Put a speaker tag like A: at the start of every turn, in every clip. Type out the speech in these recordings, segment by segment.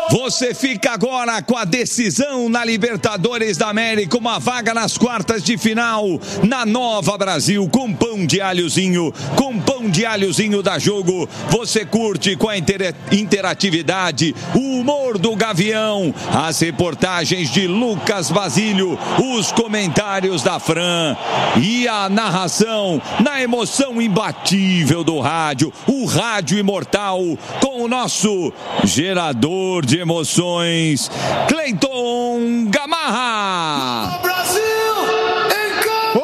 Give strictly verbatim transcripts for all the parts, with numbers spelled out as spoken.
A: Você fica agora com a decisão na Libertadores da América, uma vaga nas quartas de final na Nova Brasil, com pão de alhozinho, com pão de alhozinho da Jogo. Você curte com a inter- interatividade, o humor do Gavião, as reportagens de Lucas Basílio, os comentários da Fran e a narração na emoção imbatível do rádio, o rádio imortal, com o nosso gerador de emoções, Cleiton Gamarra.
B: Brasil em campo!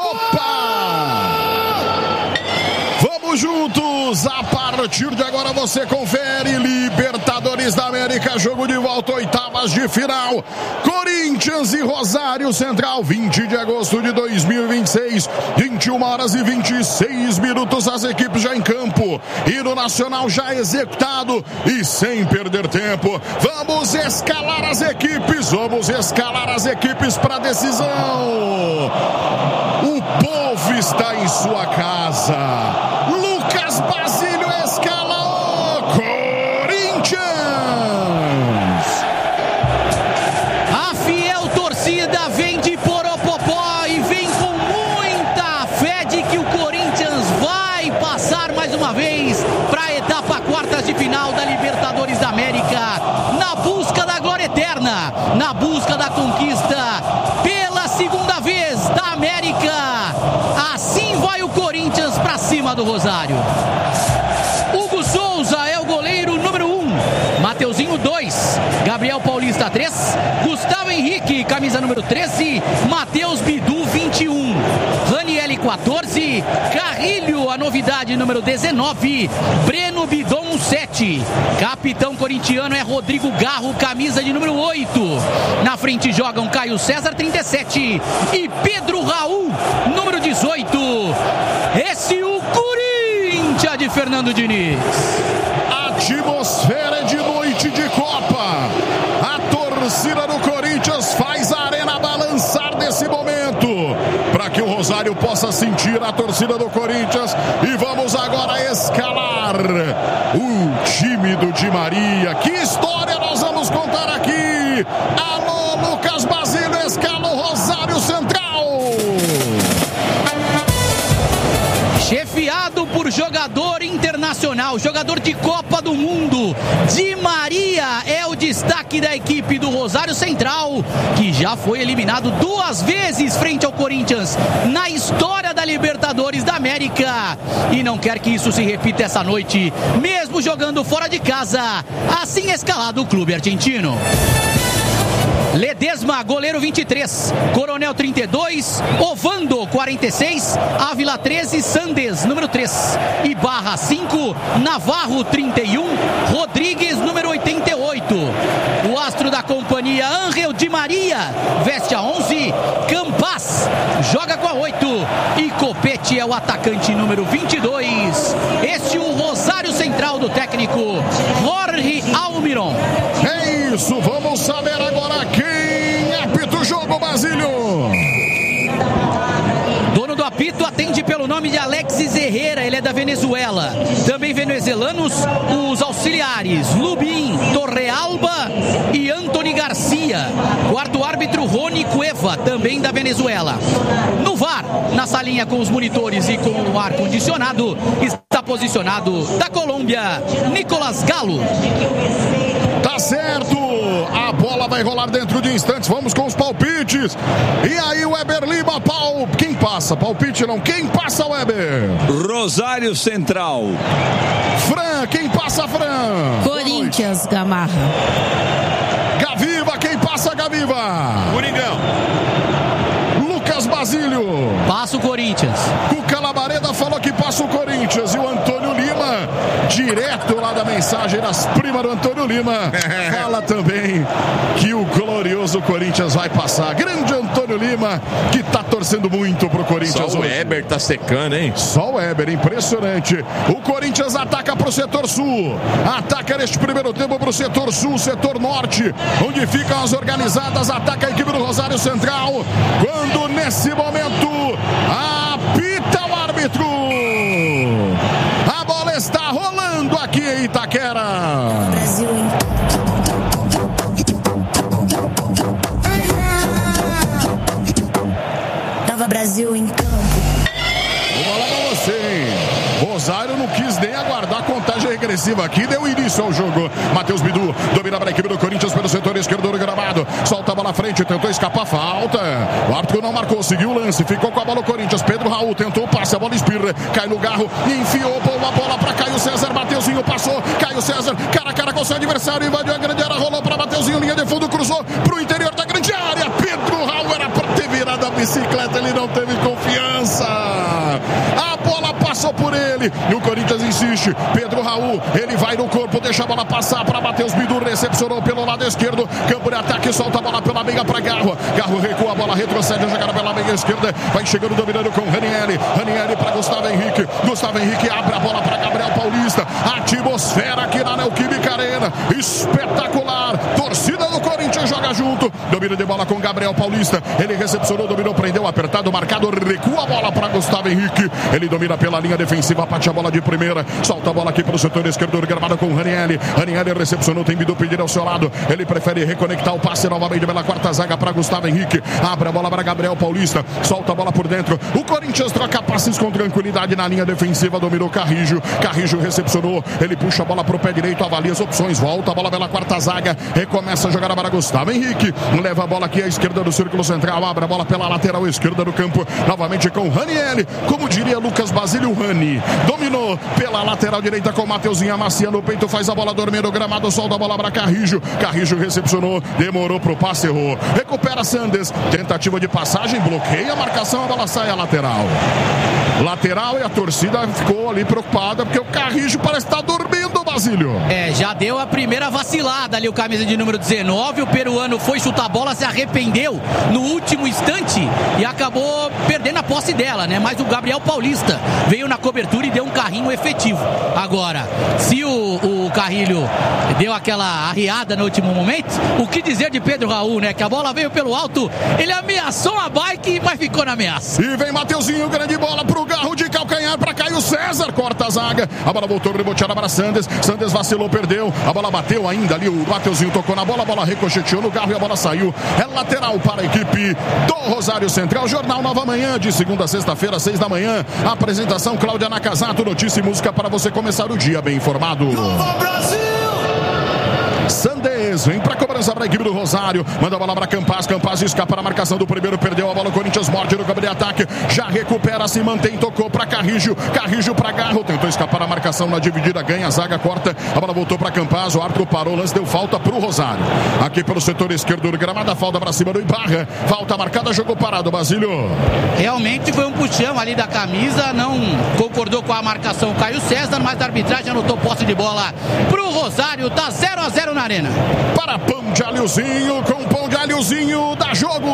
C: Opa! Vamos juntos, a partir de agora você confere Libertadores da América, jogo de volta, oitavas de final, Corinthians e Rosário Central, vinte de agosto de dois mil e vinte e seis, vinte e uma horas e vinte e seis minutos, as equipes já em campo, e no Nacional já executado, e sem perder tempo, vamos escalar as equipes, vamos escalar as equipes para a decisão. O povo está em sua casa. Lucas Basílio escala o Corinthians.
D: A fiel torcida vem de Poropopó e vem com muita fé de que o Corinthians vai passar mais uma vez para a etapa quartas de final da Libertadores da América, na busca da glória eterna, na busca da conquista pela segunda vez da América. Assim vai o Corinthians para cima do Rosário. Hugo Souza é o goleiro número um, Mateuzinho dois, Gabriel Paulista três, Gustavo Henrique, camisa número treze, Matheus Bidu vinte e um, Raniel quatorze, Carrilho, a novidade número dezenove, Breno Bidon sete, capitão corintiano é Rodrigo Garro, camisa de número oito, na frente jogam Caio César trinta e sete e Pedro Raul, número dezoito. Esse o Corinthians de Fernando Diniz.
C: Atmosfera de noite de Copa. A torcida do Corinthians faz a arena balançar nesse momento, para que o Rosário possa sentir a torcida do Corinthians. E vamos agora escalar o time do Di Maria. Que história nós vamos contar aqui? Alô, Lucas Basílio, escala o Rosário Central.
D: Chefiado por jogador internacional, jogador de Copa do Mundo, Di Maria é o destaque da equipe do Rosário Central, que já foi eliminado duas vezes frente ao Corinthians na história da Libertadores da América, e não quer que isso se repita essa noite, mesmo jogando fora de casa. Assim escalado o clube argentino. Ledesma, goleiro vinte e três, Coronel trinta e dois, Ovando quarenta e seis, Ávila treze, Sandes número três, Ibarra cinco, Navarro trinta e um, Rodrigues número oitenta e oito. O astro da companhia Ángel Di Maria veste a onze, Campas joga com a oito e Copete é o atacante número vinte e dois. Este é o Rosário Central do técnico Jorge Almiron.
C: É isso, vamos saber agora quem apita o jogo, Basílio.
D: Dono do apito atende pelo nome de Alexis Herrera, ele é da Venezuela. Também venezuelanos, os auxiliares Lubin, Torrealba e Antony Garcia. Quarto árbitro Rony Cueva, também da Venezuela. No V A R, na salinha com os monitores e com o ar-condicionado, está posicionado da Colômbia, Nicolas Galo.
C: Tá certo, a bola vai rolar dentro de instantes, vamos com os palpites. E aí, Weber Lima, pau... quem passa? Palpite não, quem passa, Weber?
A: Rosário Central.
C: Fran, quem passa, Fran?
E: Corinthians, Gamarra.
C: Gaviva, quem passa, Gaviva?
B: Coringão.
C: Lucas Basílio.
D: Passa o Corinthians.
C: Cuca Labareda falou que passa o Corinthians. E o Antônio Lima, direto lá da mensagem das primas do Antônio Lima, fala também que o glorioso Corinthians vai passar. Grande Antônio Lima, que tá torcendo muito pro Corinthians.
B: Só o
C: hoje.
B: Weber tá secando, hein?
C: Só o Weber, impressionante. O Corinthians ataca pro setor sul. Ataca neste primeiro tempo pro setor sul, setor norte, onde ficam as organizadas. Ataca a equipe do Rosário Central. Quando nesse momento apita o árbitro. A bola está rolando aqui em Itaquera.
E: Brasil em
C: defensiva que deu início ao jogo. Matheus Bidu domina para a equipe do Corinthians pelo setor esquerdo do gramado. Solta a bola à frente, tentou escapar, falta. O árbitro não marcou, seguiu o lance, ficou com a bola o Corinthians. Pedro Raul tentou o passe, a bola espirra, cai no garro e enfiou uma bola para Caio César. Mateuzinho passou, Caio César, cara a cara com seu adversário, invadiu a grande área, rolou para Mateuzinho, linha de fundo, cruzou para o interior da grande área. Pedro Raul era para ter virado a bicicleta, ele não teve confiança. A bola passou por ele e o Corinthians insiste. Pedro Raul, ele vai no corpo, deixa a bola passar para Matheus Bidu, recepcionou pelo lado esquerdo, campo de ataque, solta a bola pela meia para Garro. Garro recua a bola, retrocede, joga pela meia esquerda, vai chegando dominando com Ranieri. Ranieri para Gustavo Henrique. Gustavo Henrique abre a bola para Gabriel Paulista. Atmosfera aqui na Neoquímica Arena, espetacular. Torcida do Corinthians joga junto. Domínio de bola com Gabriel Paulista. Ele recepcionou, dominou, prendeu, apertado, marcado, recua a bola para Gustavo Henrique. Ele domina pela linha defensiva, bate a bola de primeira, solta a bola aqui pelo setor esquerdo do gramado com Ranieri. Ranieri recepcionou, tem Bidu pedir ao seu lado. Ele prefere reconectar o passe novamente pela quarta zaga para Gustavo Henrique. Abre a bola para Gabriel Paulista, solta a bola por dentro. O Corinthians troca passes com tranquilidade na linha defensiva, dominou Carrijo. Carrijo recepcionou, ele puxa a bola pro pé direito, avalia as opções, volta a bola pela quarta zaga, recomeça a jogar para Gustavo Henrique. Leva a bola aqui à esquerda do círculo central, abre a bola pela lateral esquerda do campo, novamente com Ranieri, como diria Lucas Basílio, Rani. Dominou pela lateral direita com Mateuzinho, amaciando o peito, faz a bola dormir no gramado, solta a bola para Carrijo. Carrijo recepcionou, demorou pro passe, errou. Recupera Sandes, tentativa de passagem, bloqueia a marcação, a bola sai à lateral. Lateral e a torcida ficou ali preocupada porque o Carrijo parece estar dormindo, Basílio.
D: É, já deu a primeira vacilada ali o camisa de número dezenove. O peruano foi chutar a bola, se arrependeu no último instante e acabou perdendo a posse dela, né? Mas o Gabriel Paulista veio na cobertura e deu um carrinho efetivo. Agora, se o, o Carrilho deu aquela arriada no último momento, o que dizer de Pedro Raul, né? Que a bola veio pelo alto, ele ameaçou a bike, mas ficou na ameaça.
C: E vem Mateuzinho, grande bola pro Garro de calcanhar para Caio César, corta a zaga, a bola voltou reboteada para Sandes. Sandes vacilou, perdeu, a bola bateu ainda ali, o Mateuzinho tocou na bola, a bola ricocheteou no Garro e a bola saiu. É lateral para a equipe do Rosário Central. Jornal Nova Manhã, de segunda a sexta-feira, seis da manhã. Apresentação Cláudia Nakazato, notícia e música para você começar o dia bem informado.
B: Nova Brasil!
C: Sandes vem para cobrança para a equipe do Rosário, manda a bola para Campaz, Campaz escapa na marcação do primeiro, perdeu a bola, o Corinthians morde no campo de ataque, já recupera, se mantém, tocou para Carrijo, Carrijo para Garro, tentou escapar na marcação na dividida, ganha a zaga, corta, a bola voltou para Campaz, o árbitro parou, o lance deu falta para o Rosário, aqui pelo setor esquerdo do gramado, a falta para cima do Ibarra, falta marcada, jogou parado, Basílio.
D: Realmente foi um puxão ali da camisa, não concordou com a marcação Caio César, mas a arbitragem anotou posse de bola pro Rosário, tá zero a zero na arena.
C: Para Pão de Alhozinho, com Pão de Alhozinho, dá jogo.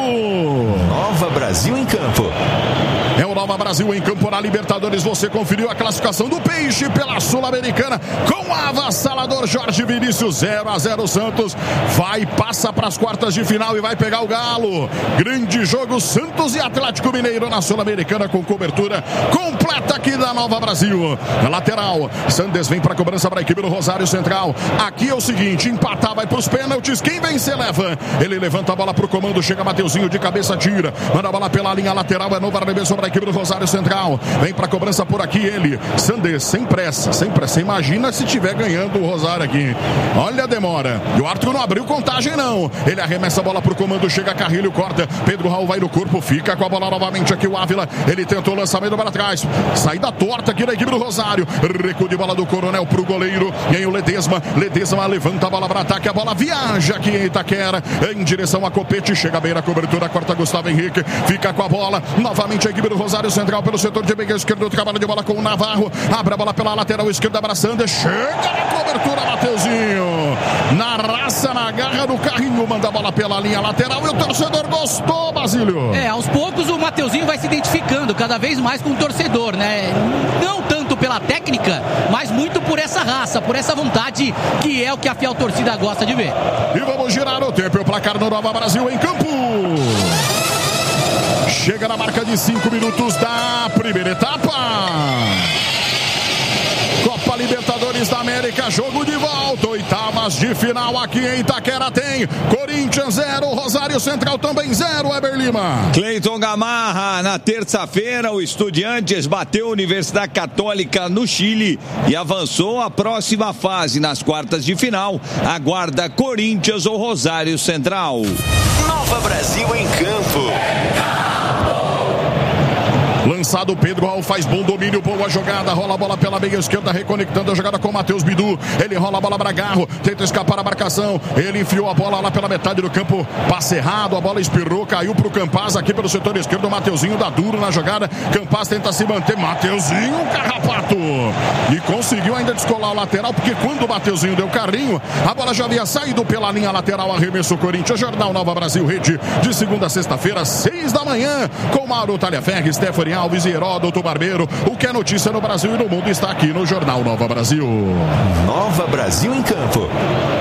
E: Nova Brasil em campo.
C: É o Nova Brasil em campo na Libertadores. Você conferiu a classificação do Peixe pela Sul-Americana com o avassalador Jorge Vinícius, zero a zero Santos. Vai, passa para as quartas de final e vai pegar o Galo. Grande jogo, Santos e Atlético Mineiro na Sul-Americana com cobertura completa aqui da Nova Brasil. Na lateral, Sandes vem para a cobrança para a equipe do Rosário Central. Aqui é o seguinte, empatar vai para os pênaltis. Quem vencer leva. Ele levanta a bola para o comando, chega Mateuzinho de cabeça, tira. Manda a bola pela linha lateral, é novo arremesso para a equipe do Rosário Central. Vem para a cobrança por aqui ele, Sandes, sem pressa, sem pressa. Imagina se tiver ganhando o Rosário aqui. Olha a demora. E o árbitro não abriu contagem não. Ele arremessa a bola pro comando, chega Carrilho, corta. Pedro Raul vai no corpo, fica com a bola novamente aqui o Ávila. Ele tentou o lançamento para trás. Saída torta aqui da equipe do Rosário. Recuo de bola do Coronel pro goleiro. E aí o Ledesma. Ledesma levanta a bola para ataque. A bola viaja aqui em Itaquera em direção a Copete. Chega bem na cobertura, corta Gustavo Henrique. Fica com a bola. Novamente a equipe do Rosário Central pelo setor de meio esquerdo, trabalho de bola com o Navarro, abre a bola pela lateral esquerda, abraçando, chega na cobertura, Mateuzinho, na raça, na garra do carrinho, manda a bola pela linha lateral e o torcedor gostou, Basílio.
D: É, aos poucos o Mateuzinho vai se identificando cada vez mais com o torcedor, né? Não tanto pela técnica, mas muito por essa raça, por essa vontade, que é o que a fiel torcida gosta de ver.
C: E vamos girar o tempo e o placar no Nova Brasil em campo. Chega na marca de cinco minutos da primeira etapa. Copa Libertadores Libertadores da América, jogo de volta, oitavas de final aqui em Itaquera tem Corinthians zero, Rosário Central também zero, Weber Lima.
A: Cleiton Gamarra, na terça-feira o Estudiantes bateu a Universidade Católica no Chile e avançou à próxima fase nas quartas de final, aguarda Corinthians ou Rosário Central.
E: Nova Brasil em campo.
C: Lançado, Pedro Raul faz bom domínio, boa jogada, rola a bola pela meia esquerda, reconectando a jogada com o Matheus Bidu, ele rola a bola para Garro, tenta escapar a marcação, ele enfiou a bola lá pela metade do campo, passe errado, a bola espirrou, caiu pro Campaz aqui pelo setor esquerdo, o Mateuzinho dá duro na jogada, Campaz tenta se manter, Mateuzinho, carrapato, e conseguiu ainda descolar o lateral, porque quando o Mateuzinho deu carrinho, a bola já havia saído pela linha lateral, arremesso Corinthians, Jornal Nova Brasil, rede de segunda a sexta-feira, seis da manhã, com Mauro Talhaferri, Stephanie Alves e Heródoto Barbeiro. O que é notícia no Brasil e no mundo está aqui no Jornal Nova Brasil.
E: Nova Brasil em campo.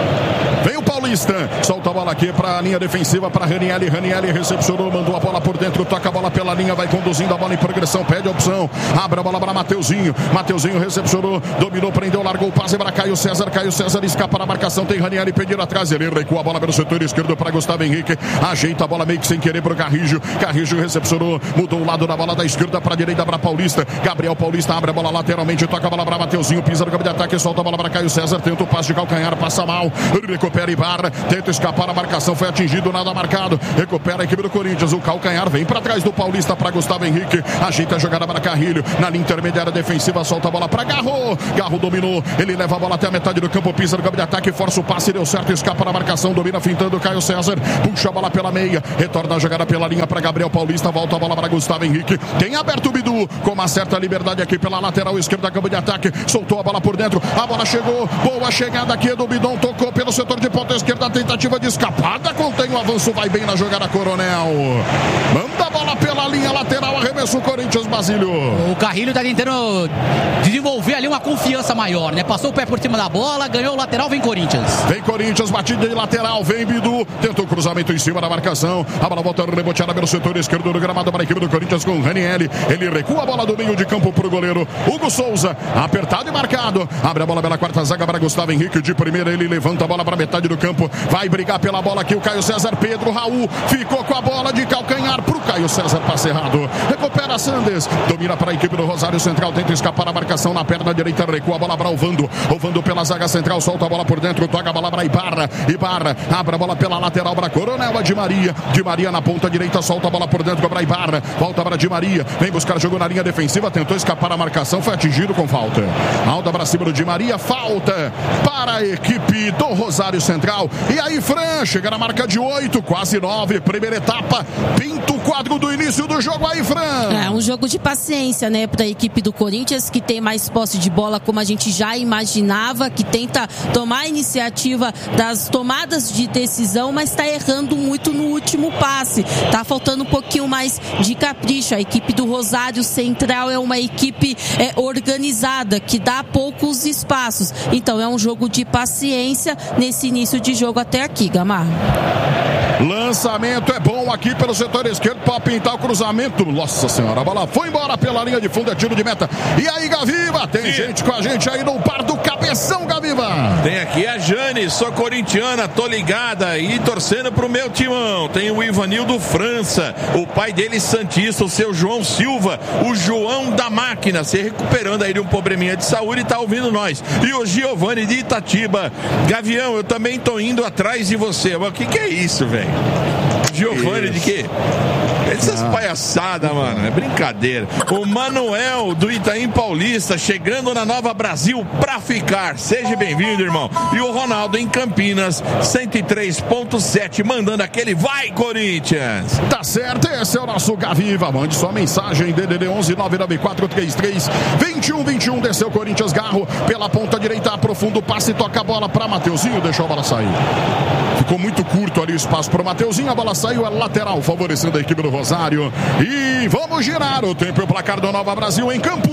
C: Vem o Paulista, solta a bola aqui para a linha defensiva para Ranieri, Ranieri recepcionou, mandou a bola por dentro, toca a bola pela linha, vai conduzindo a bola em progressão, pede a opção, abre a bola para Mateuzinho, Mateuzinho recepcionou, dominou, prendeu, largou o passe para Caio César, Caio César escapa na marcação, tem Ranieri pedindo atrás, ele recua a bola pelo setor esquerdo para Gustavo Henrique, ajeita a bola meio que sem querer para o Carrijo, Carrijo recepcionou, mudou o lado da bola da esquerda para a direita para Paulista, Gabriel Paulista abre a bola lateralmente, toca a bola para Mateuzinho, pisa no campo de ataque, solta a bola para Caio César, tenta o passe de calcanhar, passa mal, recupera Ibarra, tenta escapar a marcação, foi atingido, nada marcado, recupera a equipe do Corinthians, o calcanhar vem para trás do Paulista para Gustavo Henrique, ajeita a jogada para Carrilho, na linha intermediária defensiva, solta a bola para Garro, Garro dominou, ele leva a bola até a metade do campo, pisa no campo de ataque, força o passe, deu certo, escapa na marcação, domina fintando Caio César, puxa a bola pela meia, retorna a jogada pela linha para Gabriel Paulista, volta a bola para Gustavo Henrique, tem aberto o Bidu, com uma certa liberdade aqui pela lateral esquerda, campo de ataque, soltou a bola por dentro, a bola chegou, boa chegada aqui do Bidon, tocou pelo setor de ponta esquerda, tentativa de escapada, contém o avanço, vai bem na jogada Coronel, manda a bola pela linha lateral, arremesso o Corinthians, Basílio.
D: O Carrilho tá tentando desenvolver ali uma confiança maior, né? Passou o pé por cima da bola, ganhou o lateral, vem Corinthians.
C: Vem Corinthians, batida de lateral, vem Bidu, tentou o cruzamento em cima da marcação, a bola volta reboteada pelo setor esquerdo do gramado para a equipe do Corinthians com o Ranieri, ele recua a bola do meio de campo pro goleiro Hugo Souza, apertado e marcado, abre a bola pela quarta zaga para Gustavo Henrique, de primeira ele levanta a bola para metade do campo, vai brigar pela bola aqui o Caio César, Pedro Raul ficou com a bola de calcanhar pro Caio César, passe errado, recupera Sandes, domina para a equipe do Rosário Central, tenta escapar a marcação na perna direita, recua a bola para Ovando, Ovando pela zaga central, solta a bola por dentro, toca a bola para Ibarra, Ibarra abre a bola pela lateral para Coronel, Di Maria, Di Maria na ponta direita, solta a bola por dentro para Ibarra, volta para Di Maria, vem buscar, jogou na linha defensiva, tentou escapar a marcação, foi atingido com falta, alta para cima do Di Maria, falta para a equipe do Rosário Central, e aí Fran, chega na marca de oito, quase nove, primeira etapa, pinta o quadro do início do jogo aí, Fran.
F: É um jogo de paciência, né, para a equipe do Corinthians, que tem mais posse de bola, como a gente já imaginava, que tenta tomar a iniciativa das tomadas de decisão, mas está errando muito no último passe, tá faltando um pouquinho mais de capricho. A equipe do Rosário Central é uma equipe é, organizada, que dá poucos espaços, então é um jogo de paciência nesse início de jogo até aqui, Gamarra.
C: Lançamento é bom aqui pelo setor esquerdo para pintar o cruzamento. Nossa senhora, a bola foi embora pela linha de fundo, é tiro de meta. E aí, Gaviva, tem Sim. gente com a gente aí no par do cabeção, Gaviva.
B: Tem aqui a Jane, sou corintiana, tô ligada e torcendo pro meu timão. Tem o Ivanildo França, o pai dele santista, o seu João Silva, o João da Máquina, se recuperando aí de um probleminha de saúde e tá ouvindo nós. E o Giovanni de Itatiba. Gavião, eu também tô indo atrás de você. Mas o que que é isso, velho? Giovanni de quê? Essas ah. palhaçadas, mano, é brincadeira. O Manuel do Itaim Paulista chegando na Nova Brasil pra ficar. Seja bem-vindo, irmão. E o Ronaldo em Campinas, cento e três ponto sete, mandando aquele vai, Corinthians.
C: Tá certo, esse é o nosso Gaviva. Mande sua mensagem, D D D onze nove nove quatro três três dois um dois um. Desceu Corinthians, Garro pela ponta direita, aprofunda o passe, toca a bola pra Mateuzinho, deixou a bola sair. Ficou muito curto ali o espaço pro Mateuzinho, a bola saiu, é lateral, favorecendo a equipe do Rosário. E vamos girar o tempo e o placar do Nova Brasil em campo.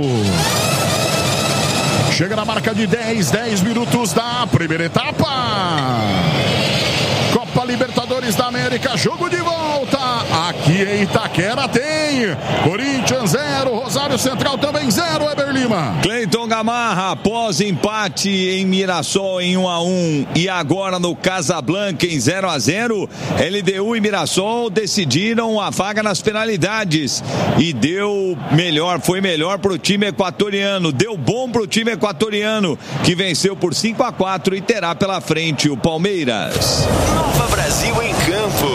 C: Chega na marca de dez, dez minutos da primeira etapa. Copa Copa Libertadores da América, jogo de volta. Aqui em Itaquera tem Corinthians zero, Rosário Central também zero, Eber Lima.
A: Cleiton Gamarra, após empate em Mirassol em um a um e agora no Casablanca em zero a zero, L D U e Mirassol decidiram a vaga nas penalidades e deu melhor, foi melhor para o time equatoriano, deu bom para o time equatoriano, que venceu por cinco a quatro e terá pela frente o Palmeiras.
E: Nova Brasil em campo.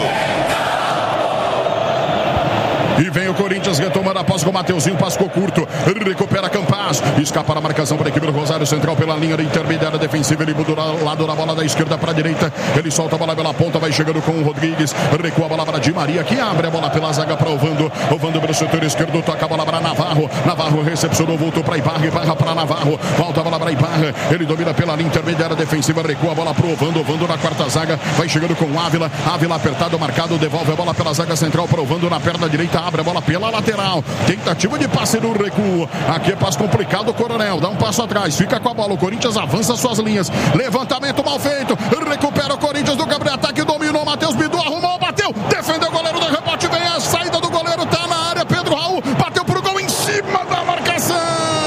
C: E vem o Corinthians retomando a posse com o Mateuzinho, passou curto, recupera Campas, escapa a marcação para a equipe do Rosário Central pela linha intermediária defensiva, ele muda o lado da bola da esquerda para a direita, ele solta a bola pela ponta, vai chegando com o Rodrigues, recua a bola para Di Maria, que abre a bola pela zaga para o Vando, o Vando pelo setor esquerdo, toca a bola para Navarro, Navarro recepcionou, voltou para Ibarra, Ibarra para Navarro, volta a bola para Ibarra, ele domina pela linha intermediária defensiva, recua a bola para o Vando, o Vando na quarta zaga, vai chegando com o Ávila, Ávila apertado, marcado, devolve a bola pela zaga central para o Vando na perna direita, abre a bola pela lateral, tentativa de passe no recuo, aqui é passe complicado, o Coronel dá um passo atrás, fica com a bola, o Corinthians avança suas linhas, levantamento mal feito, recupera o Corinthians do Gabriel, ataque, dominou, Matheus Bidu, arrumou, bateu, defendeu o goleiro do rebote, vem a saída do goleiro, tá na área, Pedro Raul, bateu pro gol em cima da marcação,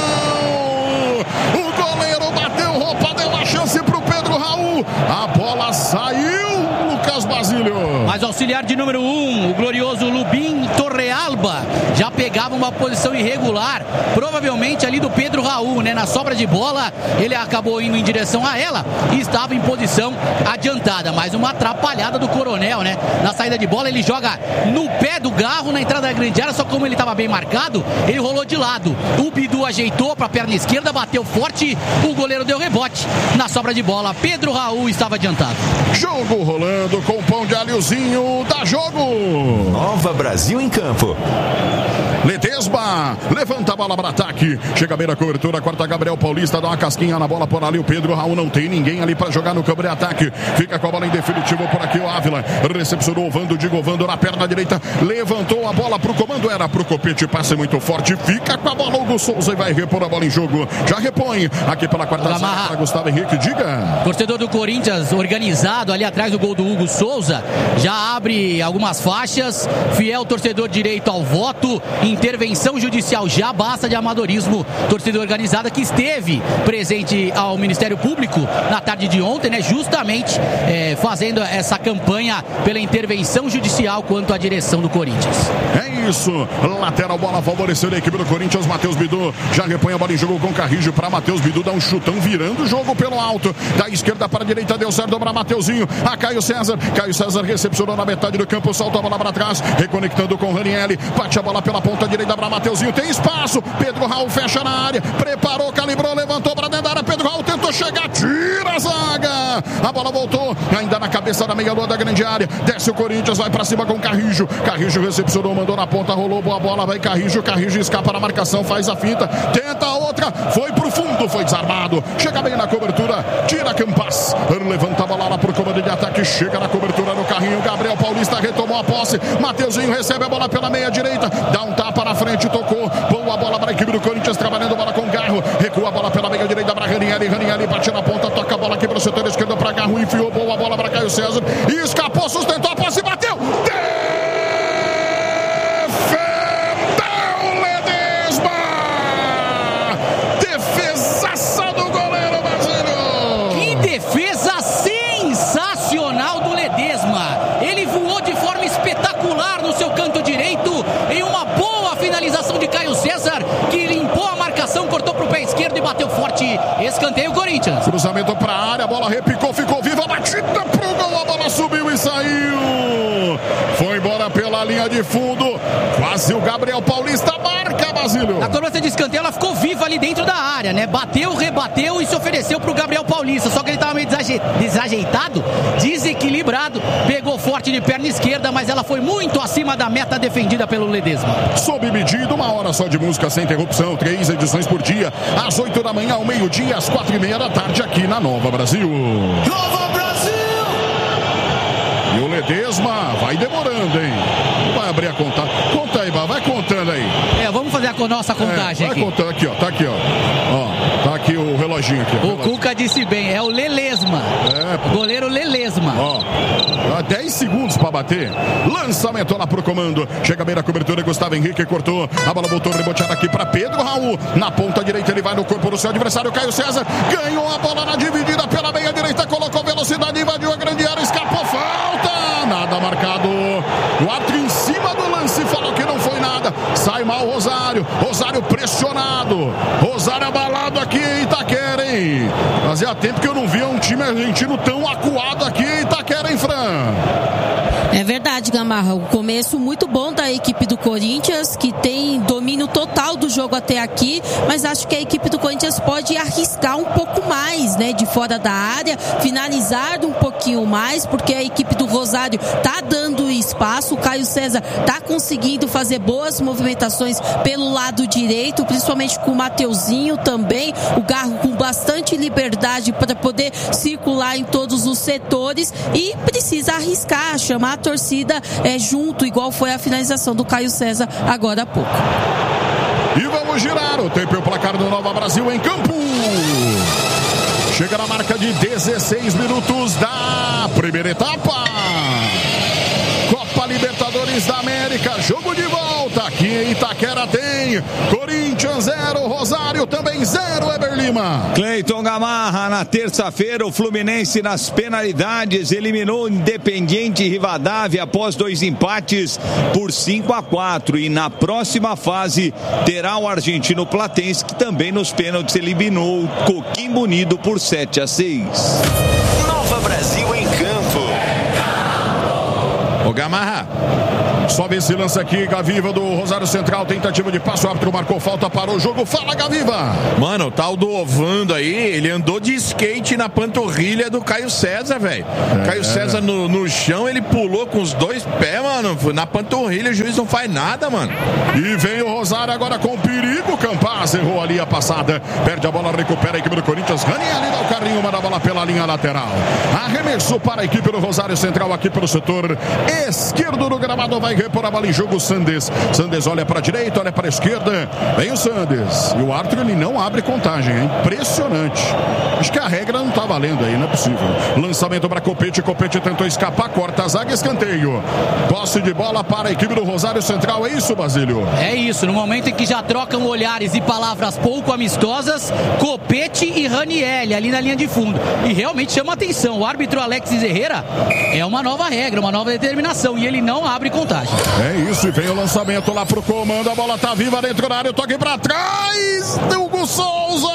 C: o goleiro bateu, roupa, deu a chance pro Pedro Raul, a bola saiu, Lucas Basílio.
D: Mas o auxiliar de número um, o glorioso Lubin Torrealba, já pegava uma posição irregular, provavelmente ali do Pedro Raul, né? Na sobra de bola, ele acabou indo em direção a ela e estava em posição adiantada, mas uma atrapalhada do Coronel, né? Na saída de bola, ele joga no pé do Garro, na entrada da grande área, só como ele estava bem marcado, ele rolou de lado. O Bidu ajeitou para a perna esquerda, bateu forte, o goleiro deu rebote. Na sobra de bola, Pedro Raul estava adiantado.
C: Jogo rolando com o pão de alhozinho, dá jogo.
E: Nova Brasil em campo.
C: Ledesma, levanta a bola para ataque, chega bem na cobertura, corta Gabriel Paulista, dá uma casquinha na bola por ali, o Pedro Raul não tem ninguém ali para jogar no campo de ataque, fica com a bola em definitivo por aqui o Ávila, recepcionou o Vando, Digo Vando na perna direita, levantou a bola pro comando, era pro Copete, passe muito forte, fica com a bola Hugo Souza e vai repor a bola em jogo, já repõe, aqui pela quarta zaga para Gustavo Henrique, diga.
D: Torcedor do Corinthians organizado ali atrás do gol do Hugo Souza, já abre algumas faixas, fiel torcedor direito ao voto, intervenção judicial, já basta de amadorismo, torcida organizada que esteve presente ao Ministério Público na tarde de ontem, né, justamente é, fazendo essa campanha pela intervenção judicial quanto à direção do Corinthians.
C: É isso, lateral, bola favorecendo a equipe do Corinthians, Matheus Bidu já repõe a bola em jogo com Carrijo para Matheus Bidu, dá um chutão virando o jogo pelo alto, da esquerda para a direita, deu certo para Mateuzinho, a Caio César, Caio César recepcionou na metade do campo, solta a bola para trás, reconectando com o Ranieri, bate a bola pela ponta direita para Mateuzinho, tem espaço, Pedro Raul fecha na área, preparou, calibrou, levantou para dentro da área, Pedro Raul tentou chegar, tira a zaga, a bola voltou, ainda na cabeça da meia-lua da grande área, desce o Corinthians, vai para cima com Carrijo, Carrijo recepcionou, mandou na ponta, rolou boa bola, vai Carrijo, Carrijo escapa na marcação, faz a finta, tenta a outra, foi pro fundo, foi desarmado, chega bem na cobertura, tira Campas, levanta a bola lá pro comando de ataque, chega na cobertura no carrinho, Gabriel Paulista retomou a posse, Mateuzinho recebe a bola pela meia direita, dá um tapa na frente, tocou, boa bola para a equipe do Corinthians, trabalhando bola com Garro, recua a bola pela meia direita para Ranieri, Ranieri bate na ponta, toca a bola aqui para o setor esquerdo para Garro, enfiou, boa bola para Caio César, e escapou, sustentou a posse, bateu, defendeu Ledesma, defesaça do goleiro Basílio.
D: Que defesa sensacional do Ledesma, ele voou de forma espetacular no seu canto direito, em uma boa finalização de Caio César, que limpou a marcação, cortou pro pé esquerdo e bateu forte, escanteio Corinthians.
C: Cruzamento pra área, a bola repicou, ficou viva, batida pro gol, a bola subiu e saiu. Foi embora pela linha de fundo, quase o Gabriel Paulista marca, Basílio.
D: A cobrança de escanteio, ela ficou viva ali dentro da área, né? Bateu, rebateu e se ofereceu pro Gabriel Paulista, só que ele tava meio desajeitado, desequilibrado, pegou forte de perna esquerda, mas ela foi muito acima da meta defendida pelo Ledesma.
C: Sob medida, uma hora só de música sem interrupção, três edições por dia, às oito da manhã, ao meio-dia, às quatro e meia da tarde, aqui na Nova Brasil.
E: Nova Brasil!
C: E o Ledesma vai demorando, hein? Vai abrir a conta. Conta aí, vai contando aí.
D: É, vamos fazer a nossa contagem
C: é, vai
D: aqui.
C: Vai contando aqui, ó. Tá aqui, ó. Ó, tá aqui o reloginho aqui.
D: O, o Cuca disse bem, é o Lelesma. É, goleiro Lelesma.
C: Ó, dez segundos pra bater. Lançamento lá pro comando. Chega bem na cobertura, Gustavo Henrique cortou. A bola voltou reboteada aqui pra Pedro Raul. Na ponta direita ele vai no corpo do seu adversário, Caio César. Ganhou a bola na dividida pela meia direita, colocou velocidade, invadiu a grande área, escapou, falta. Nada marcado. O árbitro em cima do lance falou que não foi nada. Sai mal o Rosário. Rosário pressionado. Rosário abalado aqui em Itaquera, hein? Fazia tempo que eu não via um time argentino tão acuado aqui em Itaquera, hein, Fran?
F: É verdade, Gamarra. O começo muito bom da equipe do Corinthians, que tem domínio total do jogo até aqui, mas acho que a equipe do Corinthians pode arriscar um pouco mais, né, de fora da área, finalizar um pouquinho mais, porque a equipe do Rosário tá dando espaço, o Caio César tá conseguindo fazer boas movimentações pelo lado direito, principalmente com o Mateuzinho também, o Garro com bastante liberdade para poder circular em todos os setores e precisa arriscar, chamar a torcida é, junto, igual foi a finalização do Caio César agora há pouco.
C: E vamos girar o tempo e o placar do Nova Brasil em campo. Chega na marca de dezesseis minutos da primeira etapa. Copa Libertadores da América, jogo de volta. Aqui em Itaquera tem Corinthians zero, Rosário também zero, Eber Lima.
A: Cleiton Gamarra, na terça-feira o Fluminense nas penalidades eliminou o Independiente Rivadavia após dois empates por cinco a quatro e na próxima fase terá o argentino Platense, que também nos pênaltis eliminou o Coquimbo Unido por sete a seis.
E: Nova Brasil em campo.
B: Ô Gamarra,
C: sobe esse lance aqui, Gaviva do Rosário Central, tentativa de passo, o árbitro marcou falta, parou o jogo, fala Gaviva.
B: Mano, o tal do Ovando aí, ele andou de skate na panturrilha do Caio César, velho. É. Caio César no, no chão, ele pulou com os dois pés, mano, na panturrilha, o juiz não faz nada, mano.
C: E vem o Rosário agora com perigo, Campaz errou ali a passada, perde a bola, recupera a equipe do Corinthians, Ranieri dá o carrinho, manda a bola pela linha lateral. Arremessou para a equipe do Rosário Central aqui pelo setor esquerdo do gramado, vai repor a bola em jogo, Sandes. Sandes olha para a direita, olha para a esquerda, vem o Sandes. E o árbitro, ele não abre contagem, é impressionante. Acho que a regra não tá valendo aí, não é possível. Lançamento para Copete, Copete tentou escapar, corta a zaga, escanteio. Posse de bola para a equipe do Rosário Central, é isso, Basílio?
D: É isso, no momento em que já trocam olhares e palavras pouco amistosas, Copete e Ranieri ali na linha de fundo. E realmente chama atenção, o árbitro Alexis Herrera é uma nova regra, uma nova determinação, e ele não abre contagem.
C: É isso, e vem o lançamento lá pro comando, a bola tá viva dentro da área, o toque pra trás, Hugo Souza!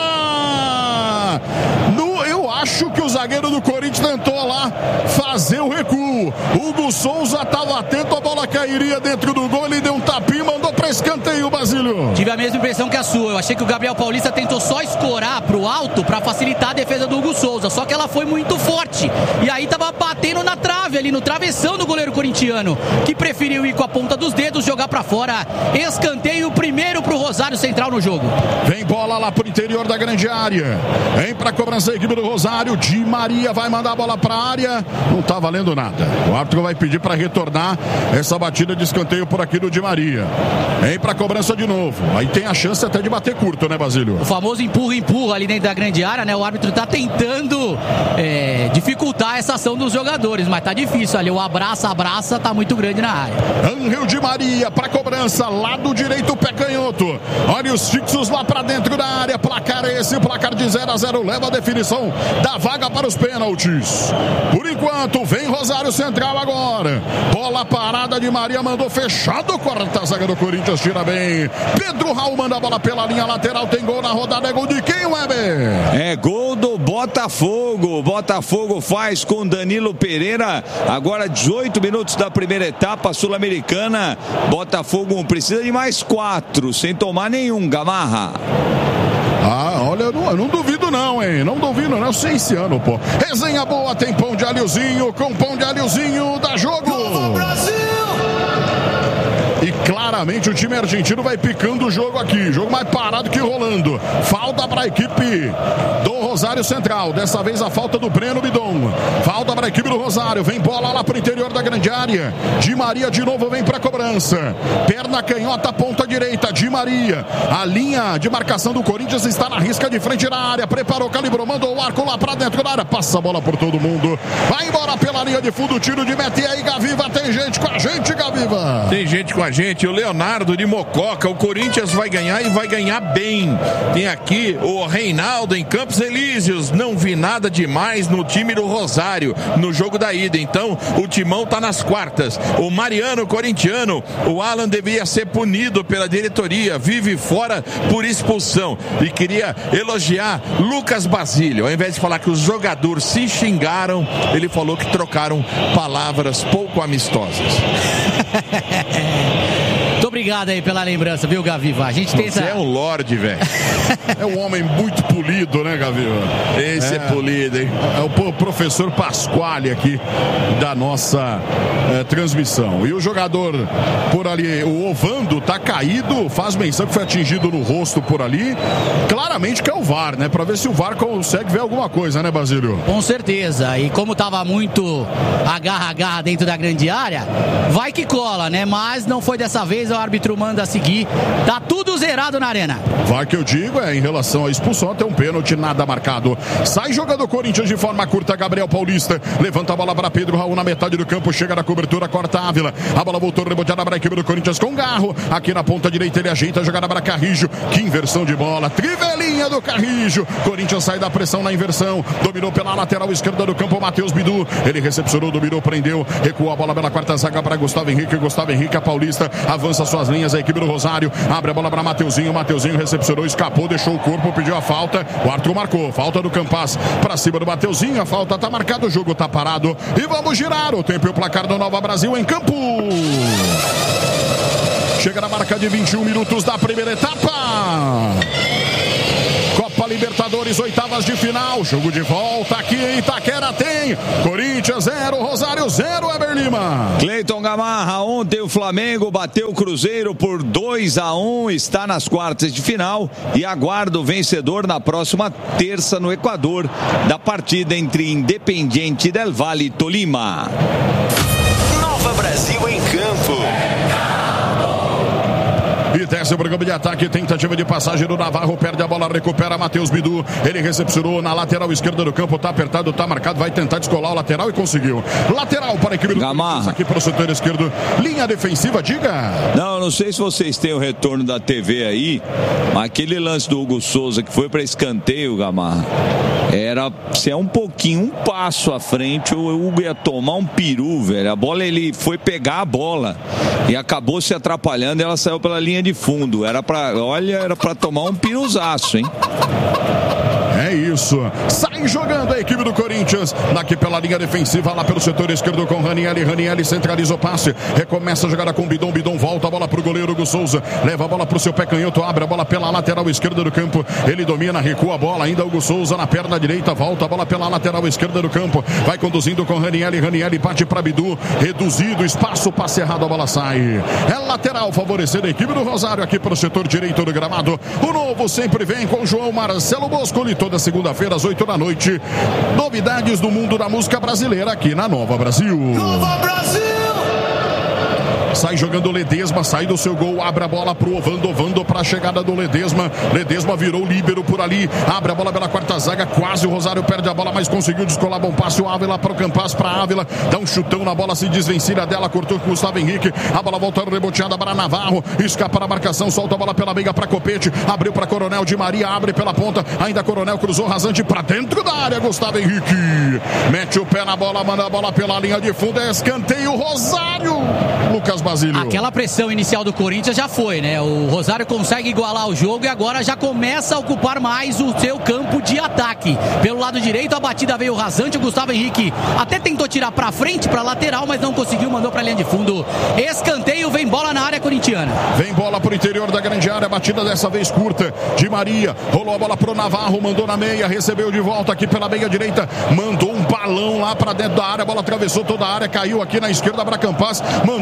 C: No, eu acho que o zagueiro do Corinthians tentou lá fazer o recuo. Hugo Souza tava atento, a bola cairia dentro do gol, ele deu um tapinho, mandou pra escanteio, Basílio.
D: Tive a mesma impressão que a sua, eu achei que o Gabriel Paulista tentou só escorar pro alto pra facilitar a defesa do Hugo Souza, só que ela foi muito forte, e aí tava batendo na trave ali, no travessão do goleiro corintiano, que preferiu ir com a ponta dos dedos, jogar pra fora. Escanteio primeiro pro Rosário Central no jogo.
C: Vem bola lá pro interior da grande área, vem pra cobrança a equipe do Rosário, Di Maria vai mandar a bola pra área, não tá valendo nada, o árbitro vai pedir pra retornar essa batida de escanteio por aqui do Di Maria. Vem pra cobrança de novo, aí tem a chance até de bater curto, né, Basílio?
D: O famoso empurra-empurra ali dentro da grande área, né, o árbitro tá tentando é, dificultar essa ação dos jogadores, mas tá difícil ali, o abraça-abraça tá muito grande na área.
C: Angel Di Maria pra cobrança, lado direito, pé canhoto, olha os fixos lá pra dentro da área, placar é esse, placar de zero a zero, leva a definição da vaga para os pênaltis. Por enquanto, vem Rosário Central agora, bola parada, Di Maria mandou fechado, corta a zaga do Corinthians, tira bem, Pedro Raul manda a bola pela linha lateral, tem gol na rodada, é gol de quem, Weber?
A: É gol do Botafogo, Botafogo faz com Danilo Pereira, agora dezoito minutos da primeira etapa sul-americana, Botafogo precisa de mais quatro, sem tomar nenhum, Gamarra.
C: Ah, olha, eu não, eu não duvido não, hein? Não duvido não, eu sei esse ano, pô. Resenha boa, tem pão de alhozinho, com pão de alhozinho, dá jogo! Novo Brasil! E claramente o time argentino vai picando o jogo aqui. Jogo mais parado que rolando. Falta para a equipe do Rosário Central. Dessa vez a falta do Breno Bidon. Falta para para a equipe do Rosário. Vem bola lá para o interior da grande área. Di Maria de novo vem para a cobrança. Perna canhota, ponta direita. Di Maria. A linha de marcação do Corinthians está na risca de frente da área. Preparou, calibrou, mandou o arco lá para dentro da área. Passa a bola por todo mundo. Vai embora pela linha de fundo. Tiro de meta. E aí, Gaviva, tem gente com a gente, Gaviva.
B: Tem gente com a gente. O Leonardo de Mococa. O Corinthians vai ganhar e vai ganhar bem. Tem aqui o Reinaldo em Campos Elíseos. Não vi nada demais no time do Rosário no jogo da ida. Então o timão tá nas quartas. O Mariano corintiano, o Alan deveria ser punido pela diretoria, vive fora por expulsão. E queria elogiar Lucas Basílio. Ao invés de falar que os jogadores se xingaram, ele falou que trocaram palavras pouco amistosas.
D: Muito obrigado aí pela lembrança, viu, Gaviva? A gente tenta...
B: Você é um lorde, velho.
C: É um homem muito polido, né, Gaviva?
B: Esse é, é polido, hein?
C: É o professor Pasquale aqui da nossa é, transmissão. E o jogador por ali, o Ovando, tá caído, faz menção que foi atingido no rosto por ali. Claramente que é o V A R, né? Pra ver se o V A R consegue ver alguma coisa, né, Basílio?
D: Com certeza. E como tava muito agarra-agarra dentro da grande área, vai que cola, né? Mas não foi dessa vez, o árbitro manda seguir. Tá tudo zerado na arena.
C: V A R que eu digo é em relação à expulsão, tem um pênalti, nada marcado. Sai jogando o Corinthians de forma curta, Gabriel Paulista. Levanta a bola para Pedro Raul na metade do campo, chega na cobertura, corta a Ávila. A bola voltou reboteada para a equipe do Corinthians com Garro. Aqui na ponta direita ele ajeita a jogada para Carrijo. Que inversão de bola. Trivelinha do Carrijo. Corinthians sai da pressão na inversão. Dominou pela lateral esquerda do campo, Matheus Bidu. Ele recepcionou, dominou, prendeu. Recuou a bola pela quarta zaga para Gustavo Henrique. Gustavo Henrique, a Paulista, avança suas linhas, a equipe do Rosário. Abre a bola para Mateuzinho. Mateuzinho recepcionou, escapou, deixou o corpo, pediu a falta. O Arthur marcou. Falta do Campas para cima do Mateuzinho. A falta tá marcada, o jogo tá parado. E vamos girar o tempo e o placar do Nova Brasil em campo. Chega na marca de vinte e um minutos da primeira etapa. Copa Libertadores, oitavas de final. Jogo de volta aqui em Itaquera tem Corinthians zero, Rosário zero, Eber Lima.
A: Cleiton Gamarra, ontem o Flamengo bateu o Cruzeiro por dois a um, está nas quartas de final e aguarda o vencedor na próxima terça no Equador da partida entre Independiente del Valle e Tolima.
E: Nova Brasil em campo.
C: E desce o programa de ataque, tentativa de passagem do Navarro, perde a bola, recupera Matheus Bidu, ele recepcionou na lateral esquerda do campo, tá apertado, tá marcado, vai tentar descolar o lateral e conseguiu. Lateral para a equipe do Corinthians, aqui para o setor esquerdo, linha defensiva, diga.
A: Não, não sei se vocês têm o retorno da T V aí, mas aquele lance do Hugo Souza que foi para escanteio, Gamarra, era, se é um pouquinho, um passo à frente, o Hugo ia tomar um peru, velho. A bola, ele foi pegar a bola e acabou se atrapalhando e ela saiu pela linha de fundo. Era pra, olha, era pra tomar um piruzaço, hein?
C: É isso. Sai jogando a equipe do Corinthians. Daqui pela linha defensiva, lá pelo setor esquerdo com Ranieri. Ranieri centraliza o passe. Recomeça a jogada com Bidon. Bidon volta a bola pro goleiro Hugo Souza. Leva a bola pro seu pé canhoto. Abre a bola pela lateral esquerda do campo. Ele domina, recua a bola. Ainda Hugo Souza na perna direita. Volta a bola pela lateral esquerda do campo. Vai conduzindo com Ranieri. Ranieri bate pra Bidu. Reduzido. Espaço. Passe errado. A bola sai. É lateral favorecendo a equipe do Rosário aqui pro setor direito do gramado. O novo sempre vem com João Marcelo Boscoli. Toda segunda-feira às oito da noite. Novidades do mundo da música brasileira aqui na Nova Brasil.
E: Nova Brasil!
C: Sai jogando o Ledesma, sai do seu gol, abre a bola pro Ovando, Ovando pra chegada do Ledesma. Ledesma virou líbero por ali, abre a bola pela quarta zaga, quase o Rosário perde a bola, mas conseguiu descolar, bom passe, o Ávila pro Campas, pra Ávila, dá um chutão na bola, se desvencilha dela, cortou com o Gustavo Henrique, a bola volta reboteada para Navarro, escapa na marcação, solta a bola pela meia pra Copete, abriu pra Coronel de Maria, abre pela ponta, ainda Coronel cruzou rasante pra dentro da área, Gustavo Henrique, mete o pé na bola, manda a bola pela linha de fundo, é escanteio, Rosário, Lucas Basílio.
D: Aquela pressão inicial do Corinthians já foi, né? O Rosário consegue igualar o jogo e agora já começa a ocupar mais o seu campo de ataque. Pelo lado direito, a batida veio rasante, o Gustavo Henrique até tentou tirar pra frente, pra lateral, mas não conseguiu, mandou pra linha de fundo. Escanteio, vem bola na área corintiana.
C: Vem bola pro interior da grande área, batida dessa vez curta, de Maria, rolou a bola pro Navarro, mandou na meia, recebeu de volta aqui pela meia direita, mandou um balão lá pra dentro da área, a bola atravessou toda a área, caiu aqui na esquerda pra Campas, mandou a bola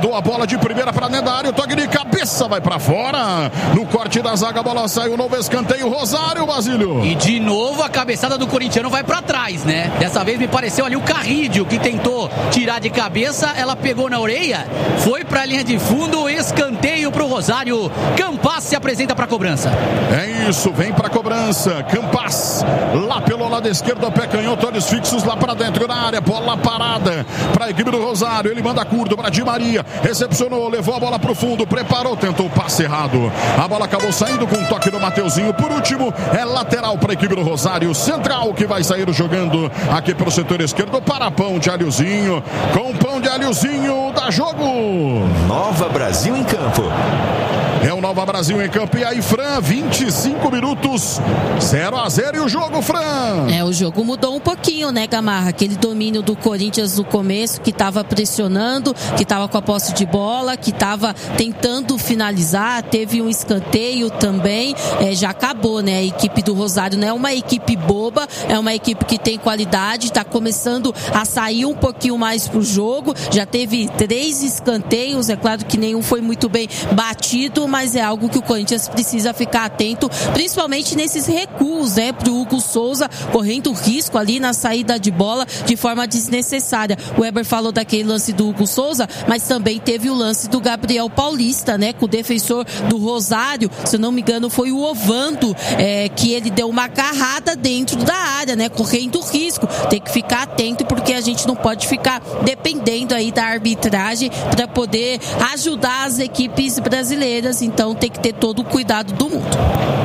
C: de primeira para dentro da área, o toque de cabeça vai para fora. No corte da zaga, a bola saiu, novo escanteio, Rosário, Basílio.
D: E de novo a cabeçada do corintiano vai para trás, né? Dessa vez me pareceu ali o Carrídio que tentou tirar de cabeça, ela pegou na orelha, foi para a linha de fundo, escanteio para o Rosário. Campas se apresenta para a cobrança.
C: É isso, vem para a cobrança. Campas lá pelo lado esquerdo, pé canhoto, olhos fixos lá para dentro da área, bola parada para a equipe do Rosário. Ele manda curto para Di Maria, recepcionou, levou a bola para o fundo, preparou, tentou o passe errado. A bola acabou saindo com o toque do Mateuzinho. Por último, é lateral para a equipe do Rosário. Central que vai sair jogando aqui para o setor esquerdo para Pão de Alhozinho. Com Pão de Alhozinho, dá jogo.
E: Nova Brasil em campo.
C: É o Nova Brasil em campo. E aí, Fran, vinte e cinco minutos, zero a zero e o jogo, Fran.
F: É, o jogo mudou um pouquinho, né, Gamarra? Aquele domínio do Corinthians no começo, que estava pressionando, que estava com a posse de bola, que estava tentando finalizar, teve um escanteio também, é, já acabou, né? A equipe do Rosário não é uma equipe boba, é uma equipe que tem qualidade, está começando a sair um pouquinho mais pro jogo, já teve três escanteios, é claro que nenhum foi muito bem batido, mas é algo que o Corinthians precisa ficar atento, principalmente nesses recuos, né, pro Hugo Souza, correndo risco ali na saída de bola de forma desnecessária. O Weber falou daquele lance do Hugo Souza, mas também teve o lance do Gabriel Paulista, né, com o defensor do Rosário, se eu não me engano foi o Ovando, é, que ele deu uma agarrada dentro da área, né, correndo risco. Tem que ficar atento, porque a gente não pode ficar dependendo aí da arbitragem para poder ajudar as equipes brasileiras. Então tem que ter todo o cuidado do mundo.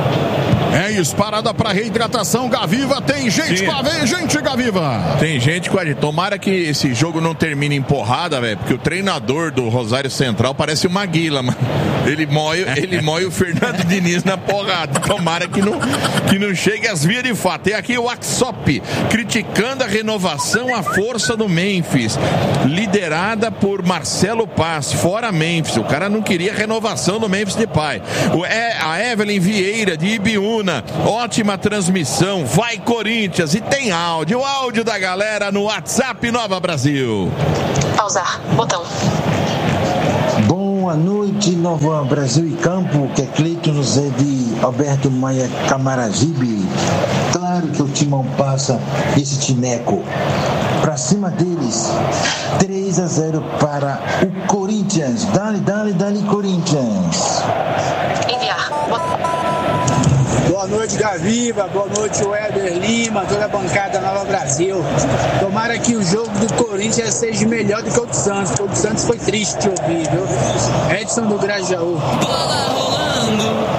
C: É isso, parada para reidratação. Gaviva, tem gente Sim. com a vez, gente, Gaviva.
B: Tem gente com a gente. Tomara que esse jogo não termine em porrada, velho, porque o treinador do Rosário Central parece uma Maguila, mano. Ele mói, ele mói o Fernando Diniz na porrada. Tomara que não, que não chegue às vias de fato. Tem aqui o Axop criticando a renovação à força do Memphis, liderada por Marcelo Paz, fora Memphis. O cara não queria renovação do Memphis Depay. O, é, a Evelyn Vieira de Ibiúna, ótima transmissão, vai Corinthians, e tem áudio, o áudio da galera no WhatsApp Nova Brasil.
G: Pausar, botão.
H: Boa noite, Nova Brasil e Campo, que é Cleiton José de Alberto Maia Camaragibe. Claro que o Timão passa esse tineco. Pra cima deles, três a zero para o Corinthians. Dale, dale, dale, Corinthians.
G: Enviar, botão.
I: Boa noite, Gaviva. Boa noite, Weber Lima, toda a bancada Nova Brasil. Tomara que o jogo do Corinthians seja melhor do que o do Santos, porque o do Santos foi triste de ouvir, viu? Edson do Grajaú.
D: Bola rolando.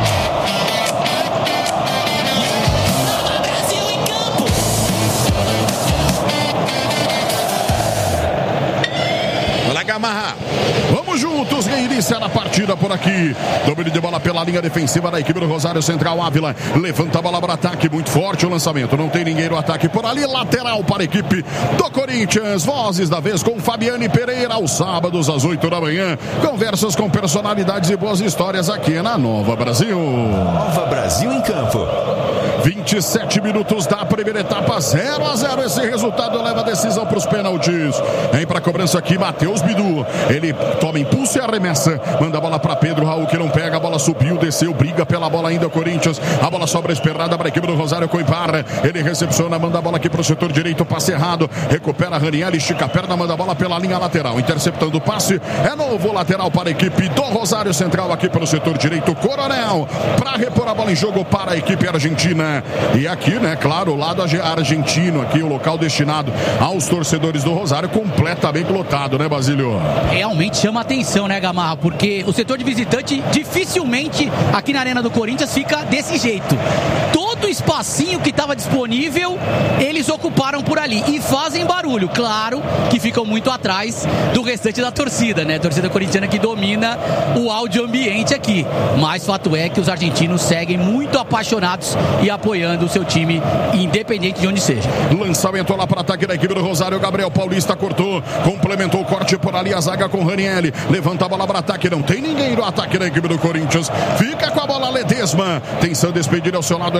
C: Gamarra. Vamos juntos, reinicia a partida por aqui. Domínio de bola pela linha defensiva da equipe do Rosário Central. Ávila levanta a bola para ataque, muito forte o lançamento, não tem ninguém no ataque por ali. Lateral para a equipe do Corinthians. Vozes da vez com Fabiane Pereira, aos sábados às oito da manhã. Conversas com personalidades e boas histórias aqui na Nova Brasil.
E: Nova Brasil em campo.
C: vinte e sete minutos da primeira etapa, zero a zero. Esse resultado leva a decisão para os pênaltis. Vem para a cobrança aqui, Matheus Bidu. Ele toma impulso e arremessa. Manda a bola para Pedro Raul, que não pega. A bola subiu, desceu, briga pela bola ainda o Corinthians. A bola sobra esperada para a equipe do Rosário Coimbra. Ele recepciona, manda a bola aqui para o setor direito, passe errado. Recupera Raniel, estica a perna, manda a bola pela linha lateral. Interceptando o passe. É novo lateral para a equipe do Rosário Central aqui pelo setor direito. Coronel para repor a bola em jogo para a equipe argentina. E aqui, né, claro, o lado argentino, aqui o local destinado aos torcedores do Rosário, completamente lotado, né, Basílio?
D: Realmente chama atenção, né, Gamarra? Porque o setor de visitante dificilmente aqui na Arena do Corinthians fica desse jeito. Todo o espacinho que estava disponível, eles ocuparam por ali e fazem barulho. Claro que ficam muito atrás do restante da torcida, né? A torcida corintiana que domina o áudio ambiente aqui. Mas fato é que os argentinos seguem muito apaixonados e apoiando o seu time, independente de onde seja.
C: Lançamento lá para ataque da equipe do Rosário. Gabriel Paulista cortou, complementou o corte por ali, a zaga com Raniel. Levanta a bola para ataque, não tem ninguém no ataque da equipe do Corinthians. Fica com a bola Ledesma, tentando despedir ao seu lado, ele prefere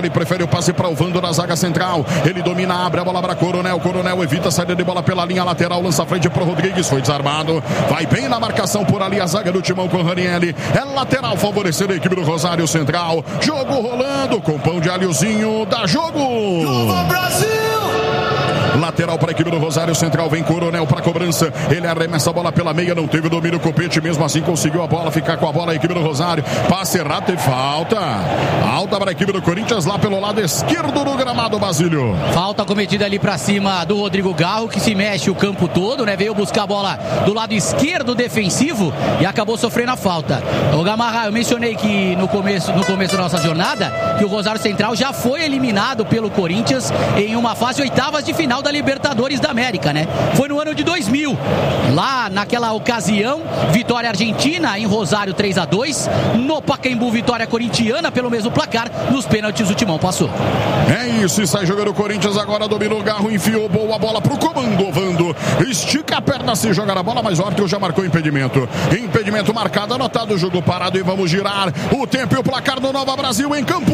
C: o passe para o Vando na zaga central. Ele domina, abre a bola para Coronel. Coronel evita a saída de bola pela linha lateral. Lança a frente para o Rodrigues. Foi desarmado. Vai bem na marcação por ali a zaga do Timão com o Ranieri. É lateral favorecendo a equipe do Rosário Central. Jogo rolando com pão de alhozinho. Dá jogo.
J: Nova Brasil!
C: Lateral para a equipe do Rosário Central, vem Coronel para a cobrança, ele arremessa a bola pela meia, não teve domínio, o Copete mesmo assim conseguiu a bola, ficar com a bola a equipe do Rosário, passe errado e falta, alta para a equipe do Corinthians lá pelo lado esquerdo do gramado, Basílio.
D: Falta cometida ali para cima do Rodrigo Garro, que se mexe o campo todo, né, veio buscar a bola do lado esquerdo defensivo e acabou sofrendo a falta. O Gamarra, eu mencionei que no começo, no começo da nossa jornada, que o Rosário Central já foi eliminado pelo Corinthians em uma fase oitavas de final da Libertadores da América, né? Foi no ano de dois mil. Lá naquela ocasião, vitória argentina em Rosário três a dois. No Pacaembu, vitória corintiana pelo mesmo placar. Nos pênaltis o Timão passou.
C: É isso, e sai jogando o Corinthians agora, dominou o Garro, enfiou boa bola pro comando, Vando. Estica a perna se jogar a bola, mas o árbitro já marcou impedimento. Impedimento marcado, anotado, jogo parado e vamos girar o tempo e o placar do Nova Brasil em campo.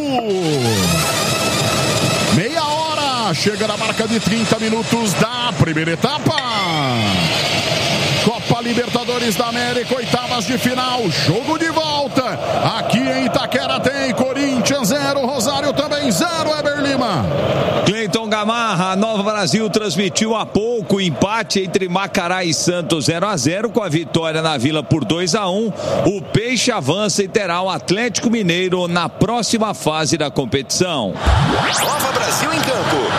C: Meia hora, chega na marca de trinta minutos da primeira etapa. Copa Libertadores da América, oitavas de final, jogo de volta. Aqui em Itaquera tem Corinthians zero, Rosário também zero, Eber Lima.
A: Cleiton Gamarra, Nova Brasil transmitiu há pouco o empate entre Macará e Santos zero a zero, com a vitória na Vila por dois a um. O Peixe avança e terá o Atlético Mineiro na próxima fase da competição.
E: Nova Brasil em campo.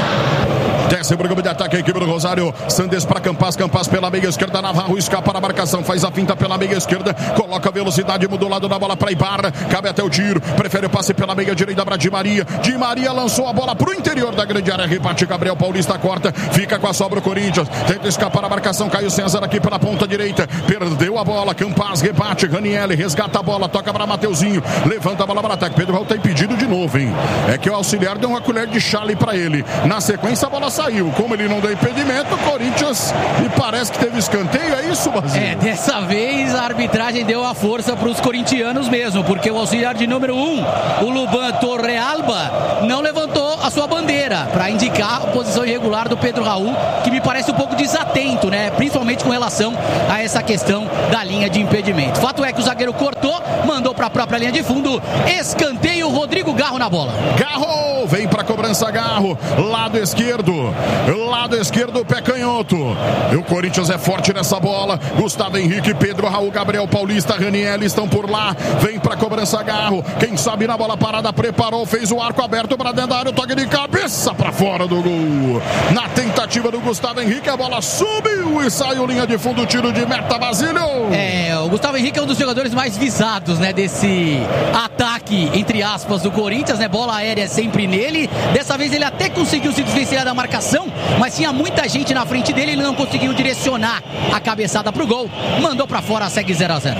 C: Desce o programa de ataque a equipe do Rosário. Sandes para Campas, Campas pela meia esquerda. Navarro escapa a marcação, faz a finta pela meia esquerda, coloca a velocidade, mudou o lado da bola para Ibarra, cabe até o tiro, prefere o passe pela meia direita para Di Maria. Di Maria lançou a bola para o interior da grande área, rebate Gabriel Paulista, corta, fica com a sobra o Corinthians, tenta escapar a marcação, Caio César aqui pela ponta direita, perdeu a bola, Campas rebate, Ranieri resgata a bola, toca para Mateuzinho, levanta a bola para ataque. Pedro Raul tá impedido de novo, hein? É que o auxiliar deu uma colher de chá ali para ele. Na sequência a bola saiu, como ele não deu impedimento, o Corinthians me parece que teve escanteio, é isso, Basílio?
D: É, dessa vez a arbitragem deu a força para os corintianos mesmo, porque o auxiliar de número um, o Luban Torrealba, não levantou a sua bandeira para indicar a posição irregular do Pedro Raul, que me parece um pouco desatento, né? Principalmente com relação a essa questão da linha de impedimento. Fato é que o zagueiro cortou, mandou para a própria linha de fundo, escanteio, Rodrigo Garro na bola.
C: Garro, vem para cobrança, Garro, lado esquerdo, lado esquerdo, pé canhoto. E o Corinthians é forte nessa bola. Gustavo Henrique, Pedro Raul, Gabriel Paulista, Ranieri estão por lá. Vem para cobrança, Garro. Quem sabe na bola parada, preparou, fez o arco aberto para dentro da área, o toque de cabeça para fora do gol. Na tentativa do Gustavo Henrique, a bola subiu e saiu linha de fundo, tiro de meta, Basílio.
D: É, o Gustavo Henrique é um dos jogadores mais visados, né, desse ataque, entre aspas, do Corinthians, né? Bola aérea sempre nele. Dessa vez ele até conseguiu se desvencilhar da marcação, mas tinha muita gente na frente dele, ele não conseguiu direcionar a cabeçada pro gol, mandou pra fora, segue zero a zero.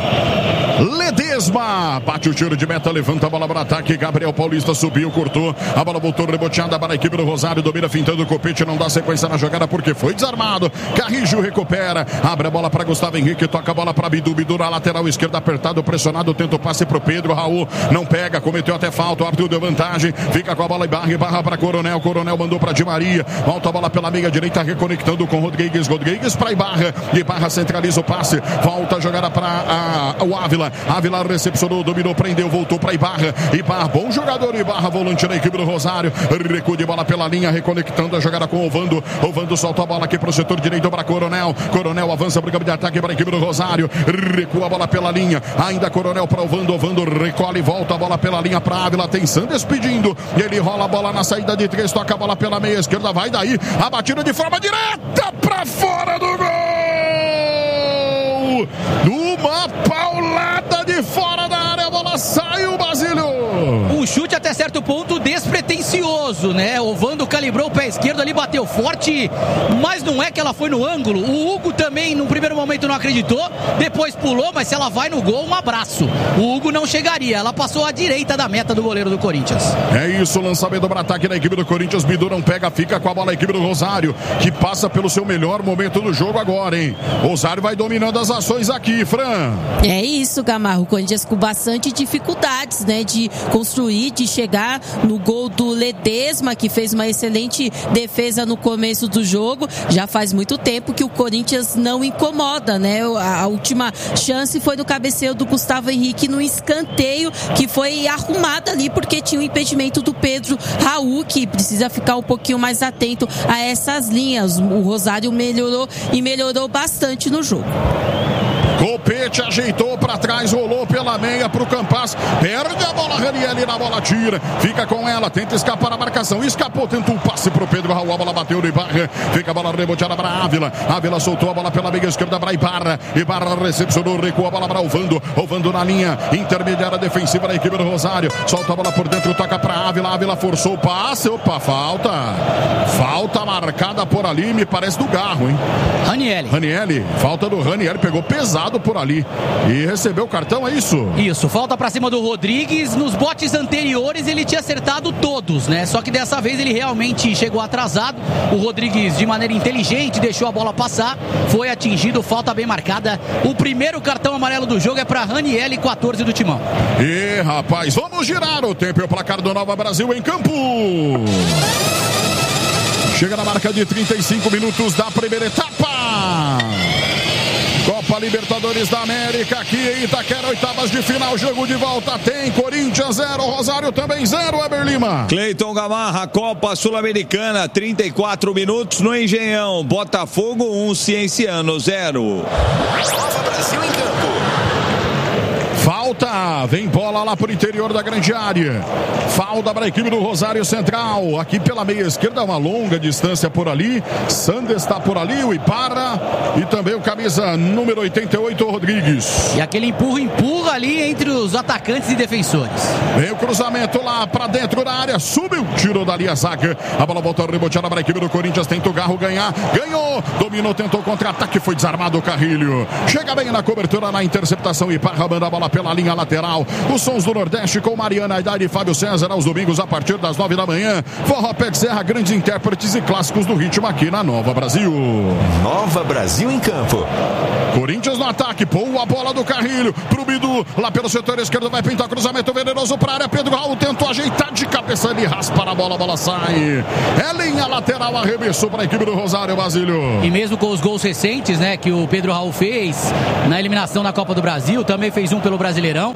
C: Ledesma bate o tiro de meta, levanta a bola para ataque, Gabriel Paulista subiu, cortou, a bola voltou reboteada para a equipe do Rosário, domina fintando o Copete, não dá sequência na jogada porque foi desarmado. Carrijo recupera, abre a bola para Gustavo Henrique, toca a bola para Bidu, Bidu na lateral esquerda, apertado, pressionado, tenta o passe pro Pedro Raul, não pega, cometeu até falta, o árbitro deu vantagem, fica com a bola e barra, e barra para Coronel, Coronel mandou para Di Maria, volta a bola pela meia direita, reconectando com Rodrigues, Rodrigues para Ibarra, Ibarra centraliza o passe, volta a jogada para o Ávila, Ávila recepcionou, dominou, prendeu, voltou para Ibarra, Ibarra, bom jogador, Ibarra, volante da equipe do Rosário, recuo de bola pela linha, reconectando a jogada com o Vando, o Vando solta a bola aqui para o setor direito para Coronel, Coronel avança para o campo de ataque para a equipe do Rosário, recua a bola pela linha, ainda Coronel para o Vando, o Vando recolhe e volta a bola pela linha para Ávila, tem Sandes pedindo, e ele rola a bola na saída de três, toca a bola pela meia esquerda, vai daí, a batida de forma direta para fora do gol! Numa paulada de fora da área, a bola saiu, Basílio.
D: Um chute até certo ponto despretensioso, né? O Vando calibrou o pé esquerdo ali, bateu forte, mas não é que ela foi no ângulo. O Hugo também também, no primeiro momento, não acreditou, depois pulou, mas se ela vai no gol, um abraço. O Hugo não chegaria, ela passou à direita da meta do goleiro do Corinthians.
C: É isso, lançamento para ataque da equipe do Corinthians. Bidu não pega, fica com a bola a equipe do Rosário, que passa pelo seu melhor momento do jogo agora, hein? Rosário vai dominando as ações aqui, Fran.
F: É isso, Gamarro. O Corinthians com bastante dificuldades, né? De construir, de chegar no gol do Ledesma, que fez uma excelente defesa no começo do jogo. Já faz muito tempo que o Corinthians não incomoda, né? A, a última chance foi no cabeceio do Gustavo Henrique no escanteio, que foi arrumado ali porque tinha o impedimento do Pedro Raul, que precisa ficar um pouquinho mais atento a essas linhas. O Rosário melhorou e melhorou bastante no jogo.
C: Copete ajeitou para trás, rolou pela meia pro Campas, perde a bola, Ranieri na bola, tira, fica com ela, tenta escapar a marcação, escapou, tenta um passe pro Pedro Raul, a bola bateu no Ibarra, fica a bola reboteada para Ávila, Ávila soltou a bola pela meia esquerda para Ibarra, Ibarra recepcionou, recua a bola para Ovando, Ovando na linha intermediária defensiva da equipe do Rosário, solta a bola por dentro, toca para Ávila, Ávila forçou o passe, opa, falta, falta marcada por ali, me parece do Garro, hein?
D: Ranieri.
C: Ranieri, falta do Ranieri, pegou pesado por ali e recebeu o cartão, é isso?
D: Isso, falta pra cima do Rodrigues. Nos botes anteriores ele tinha acertado todos, né? Só que dessa vez ele realmente chegou atrasado. O Rodrigues, de maneira inteligente, deixou a bola passar, foi atingido, falta bem marcada. O primeiro cartão amarelo do jogo é pra Ranieri, quatorze do Timão.
C: E rapaz, vamos girar o tempo e o placar do Nova Brasil em campo. Chega na marca de trinta e cinco minutos da primeira etapa. Copa Libertadores da América, aqui em Itaquera, oitavas de final, jogo de volta, tem Corinthians zero, Rosário também zero, Weber Lima.
A: Cleiton Gamarra, Copa Sul-Americana, trinta e quatro minutos no Engenhão, Botafogo um, Cienciano zero.
E: Nova Brasil em campo.
C: Falta, vem bola lá pro interior da grande área. Falta para a equipe do Rosário Central. Aqui pela meia esquerda, uma longa distância por ali. Sander está por ali, o Ibarra e também o camisa número oitenta e oito, o Rodrigues.
D: E aquele empurra, empurra ali entre os atacantes e defensores.
C: Vem o cruzamento lá para dentro da área, subiu, tirou dali a zaga. A bola voltou reboteada para a equipe do Corinthians, tenta o Garro ganhar, ganhou, dominou, tentou contra-ataque, foi desarmado o Carrilho. Chega bem na cobertura, na interceptação, Ibarra manda a bola pela linha lateral. Os sons do Nordeste com Mariana Aidar e Fábio César aos domingos a partir das nove da manhã. Forró Pé de Serra, grandes intérpretes e clássicos do ritmo aqui na Nova Brasil.
E: Nova Brasil em campo.
C: Corinthians no ataque, boa bola do Carrilho pro Bidu, lá pelo setor esquerdo, vai pintar cruzamento venenoso pra área, Pedro Raul tentou ajeitar de cabeça, ele raspa na bola, a bola sai. É linha lateral, arremessou pra equipe do Rosário, Basílio.
D: E mesmo com os gols recentes, né, que o Pedro Raul fez na eliminação da Copa do Brasil, também fez um pelo Brasileirão,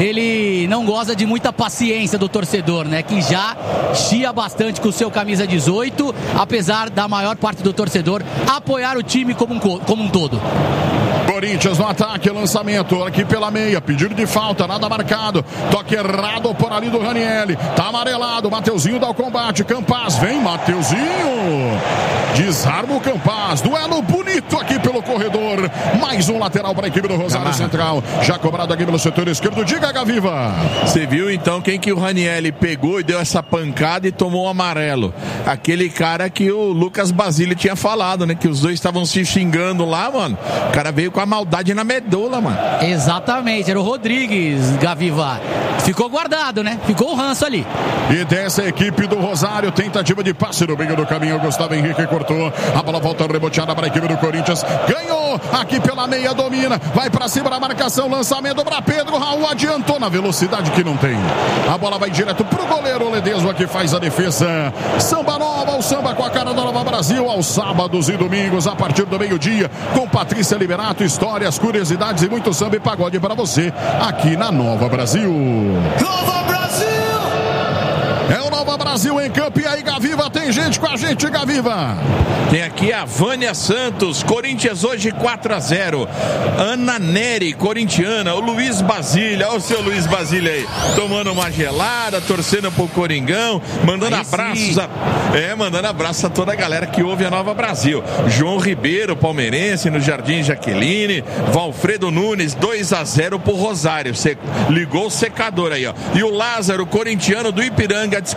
D: ele não goza de muita paciência do torcedor, né, que já chia bastante com o seu camisa dezoito, apesar da maior parte do torcedor apoiar o time como um, como um todo.
C: Corinthians no ataque, lançamento aqui pela meia, pedido de falta, nada marcado, toque errado por ali do Ranieri, tá amarelado, Mateuzinho dá o combate, Campas, vem Mateuzinho, desarma o Campas, duelo bonito aqui pelo corredor, mais um lateral para a equipe do Rosário Gamarra. Central, já cobrado aqui pelo setor esquerdo, diga Gaviva.
B: Você viu então quem que o Ranieri pegou e deu essa pancada e tomou o amarelo? Aquele cara que o Lucas Basílio tinha falado, né, que os dois estavam se xingando lá, mano, o cara veio com a maldade na medula, mano.
D: Exatamente, era o Rodrigues, Gaviva. Ficou guardado, né? Ficou o ranço ali.
C: E dessa equipe do Rosário, tentativa de passe no meio do caminho, Gustavo Henrique cortou, a bola volta reboteada para a equipe do Corinthians, ganhou, aqui pela meia, domina, vai para cima da marcação, lançamento para Pedro Raul, adiantou na velocidade que não tem. A bola vai direto pro goleiro Ledesma, que faz a defesa. Samba Nova, o samba com a cara da Nova Brasil, aos sábados e domingos, a partir do meio-dia, com Patrícia Liberato, histórias, curiosidades e muito samba e pagode para você, aqui na Nova Brasil.
E: Nova Brasil!
C: É o Nova Brasil em campo, e aí, Gaviva, tem gente com a gente, Gaviva.
B: Tem aqui a Vânia Santos, Corinthians hoje quatro a zero. Ana Neri, corintiana. O Luiz Basília, olha o seu Luiz Basília aí, tomando uma gelada, torcendo pro Coringão, mandando aí abraços a, é, mandando abraços a toda a galera que ouve a Nova Brasil. João Ribeiro, palmeirense, no Jardim Jaqueline. Valfredo Nunes, dois a zero pro Rosário. Você ligou o secador aí, ó. E o Lázaro, corintiano do Ipiranga, diz que vai ser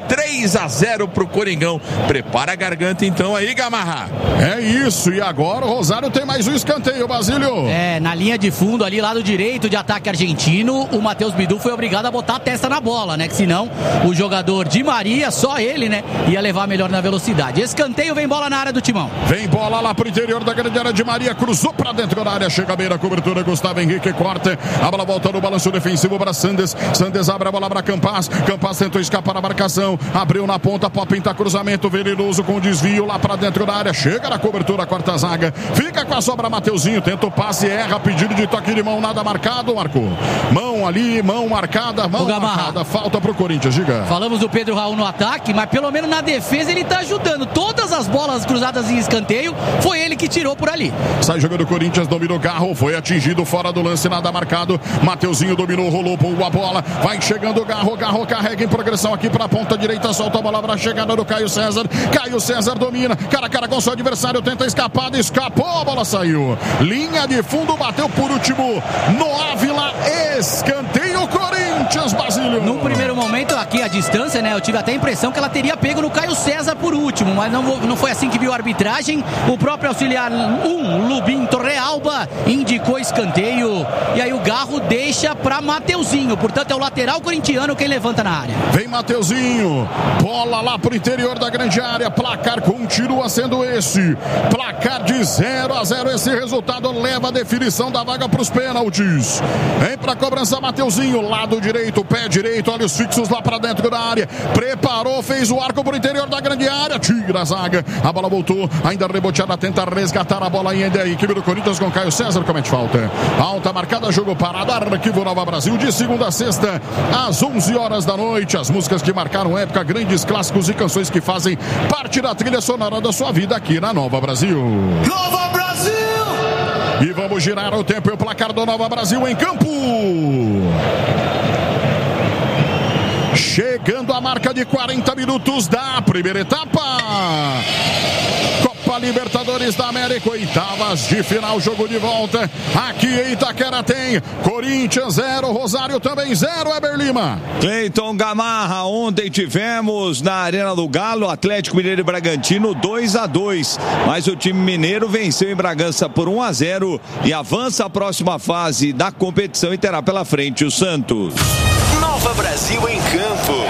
B: três a zero pro Coringão. Prepara a garganta então aí, Gamarra.
C: É isso, e agora o Rosário tem mais um escanteio, Basílio.
D: É, na linha de fundo ali, lado direito de ataque argentino, o Matheus Bidu foi obrigado a botar a testa na bola, né? Que senão o jogador Di Maria, só ele, né? Ia levar melhor na velocidade. Escanteio, vem bola na área do Timão.
C: Vem bola lá pro interior da grande área. Di Maria cruzou pra dentro da área, chega a beira, cobertura, Gustavo Henrique corta, a bola volta no balanço defensivo para Sandes. Sandes abre a bola para Campas. Campas tentou escapar da marcação, abriu na ponta, pode pintar cruzamento, Veneroso com desvio lá pra dentro da área, chega na cobertura, quarta a zaga, fica com a sobra Mateuzinho, tenta o passe, erra, pedido de toque de mão, nada marcado, marcou. Mão ali, mão marcada, mão marcada, falta pro Corinthians, diga.
D: Falamos do Pedro Raul no ataque, mas pelo menos na defesa ele tá ajudando. Todas as bolas cruzadas em escanteio, foi ele que tirou por ali.
C: Sai jogando o Corinthians, dominou o Garro, foi atingido fora do lance, nada marcado. Mateuzinho dominou, rolou, boa bola, vai chegando o Garro, Garro carrega em progressão aqui pra ponta direita, solta a bola pra chegada do Caio César. Caio César domina, cara a cara com seu adversário, tenta escapar, escapou, a bola saiu. Linha de fundo, bateu por último no Ávila, escanteio Corinthians, Basílio.
D: No primeiro momento, aqui a distância, né? Eu tive até a impressão que ela teria pego no Caio César por último, mas não, não foi assim que viu a arbitragem. O próprio auxiliar um, Lubim Torrealba, indicou escanteio. E aí o Garro deixa pra Mateuzinho. Portanto, é o lateral corintiano quem levanta na área.
C: Vem Mateuzinho, bola lá pro interior da grande área. Placar continua sendo esse. Placar de zero a zero. Esse resultado leva a definição da vaga pros pênaltis. Vem pra cobrança Mateuzinho, lado direito, pé direito, olhos fixos lá pra dentro da área. Preparou, fez o arco pro interior da grande área. Tira a zaga. A bola voltou, ainda reboteada, tenta resgatar a bola ainda. A equipe do Corinthians com Caio César comete falta. Alta marcada, jogo parado. Arquivo Nova Brasil, de segunda a sexta, às onze horas da noite. As músicas que marcaram época, grandes clássicos e canções que fazem parte da trilha sonora da sua vida aqui na Nova Brasil.
E: Nova Brasil!
C: E vamos girar o tempo e o placar do Nova Brasil em campo. Chegando a marca de quarenta minutos da primeira etapa. Copa Libertadores da América, oitavas de final, jogo de volta. Aqui em Itaquera tem Corinthians zero, Rosário também zero, Eber Lima.
A: Cleiton Gamarra, ontem tivemos na Arena do Galo, Atlético Mineiro e Bragantino dois a dois, mas o time mineiro venceu em Bragança por um a zero e avança à próxima fase da competição e terá pela frente o Santos.
E: Nova Brasil em campo.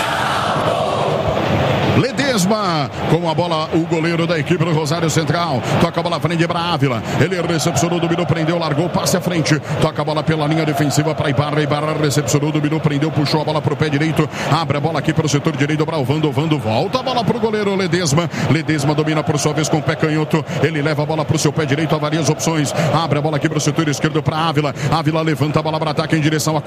C: Ledesma com a bola, o goleiro da equipe do Rosário Central, toca a bola à frente para Ávila, ele recepcionou, dominou, prendeu, largou, passe à frente, toca a bola pela linha defensiva para Ibarra, Ibarra recepcionou, dominou, prendeu, puxou a bola para o pé direito, abre a bola aqui para o setor direito para o Vando, Vando volta a bola para o goleiro Ledesma, Ledesma domina por sua vez com o pé canhoto, ele leva a bola para o seu pé direito, avaria as opções, abre a bola aqui para o setor esquerdo para Ávila, Ávila levanta a bola para ataque em direção a